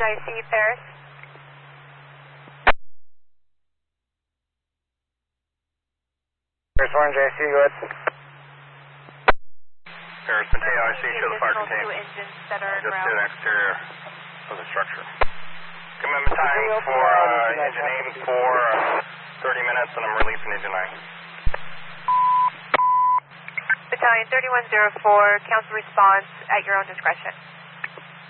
IC, Paris. Paris Orange IC, go ahead. Paris Mateo IC, show the fire contained. Two engines that are en Just to route. the exterior of the structure. Commitment time for engine aim for 30 minutes, and I'm releasing engine 9. Battalion 3104, council response at your own discretion.